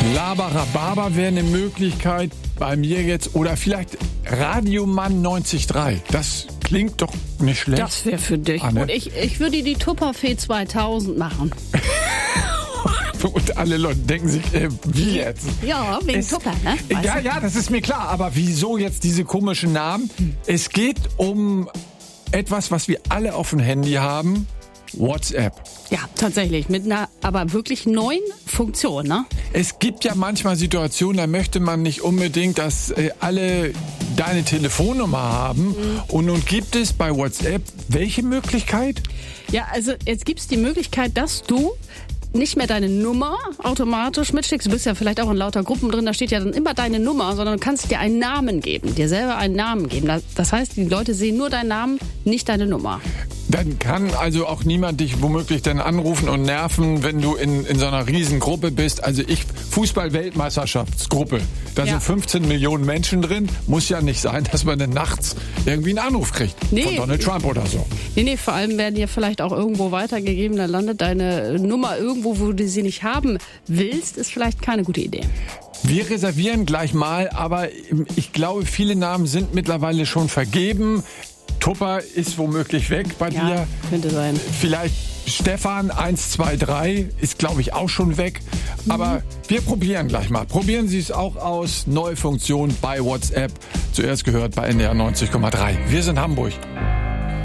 Labarababa wäre eine Möglichkeit bei mir jetzt. Oder vielleicht Radiomann 93.3. Das klingt doch nicht schlecht. Das wäre für dich. Anne? Und ich würde die Tupperfee 2000 machen. Und alle Leute denken sich, wie jetzt? Ja, wegen Tupper, ne? Ja, das ist mir klar. Aber wieso jetzt diese komischen Namen? Es geht um etwas, was wir alle auf dem Handy haben. WhatsApp. Ja, tatsächlich. Mit einer aber wirklich neuen Funktion, ne? Es gibt ja manchmal Situationen, da möchte man nicht unbedingt, dass alle deine Telefonnummer haben. Und nun gibt es bei WhatsApp welche Möglichkeit? Ja, also jetzt gibt's die Möglichkeit, dass du nicht mehr deine Nummer automatisch mitschickst. Du bist ja vielleicht auch in lauter Gruppen drin, da steht ja dann immer deine Nummer, sondern du kannst dir einen Namen geben, dir selber einen Namen geben. Das heißt, die Leute sehen nur deinen Namen, nicht deine Nummer. Dann kann also auch niemand dich womöglich dann anrufen und nerven, wenn du in so einer Riesengruppe bist. Also Fußball-Weltmeisterschaftsgruppe. Da sind 15 Millionen Menschen drin. Muss ja nicht sein, dass man dann nachts irgendwie einen Anruf kriegt. Von Donald Trump oder so. Nee, vor allem werden dir vielleicht auch irgendwo weitergegeben. Dann landet deine Nummer irgendwo, wo du sie nicht haben willst. Ist vielleicht keine gute Idee. Wir reservieren gleich mal, aber ich glaube, viele Namen sind mittlerweile schon vergeben. Tupper ist womöglich weg bei dir. Könnte sein. Vielleicht Stefan 123 ist, glaube ich, auch schon weg. Aber wir probieren gleich mal. Probieren Sie es auch aus. Neue Funktion bei WhatsApp. Zuerst gehört bei NDR 90,3. Wir sind Hamburg.